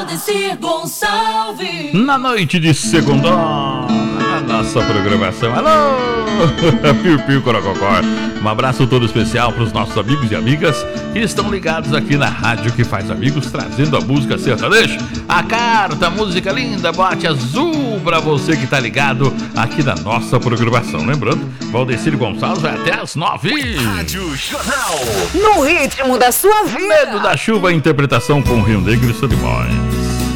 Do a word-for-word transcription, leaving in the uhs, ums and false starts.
Valdecir Gonçalves. Na noite de segunda, na nossa programação. Alô, Piu Piu Corococó. Um abraço todo especial para os nossos amigos e amigas que estão ligados aqui na Rádio Que Faz Amigos, trazendo a música sertaneja. A carta, música linda, bote azul para você que tá ligado aqui na nossa programação. Lembrando, Valdecir Gonçalves vai até as nove. Rádio Jornal. No ritmo da sua vida. Medo da chuva, interpretação com Rio Negro e Solimões.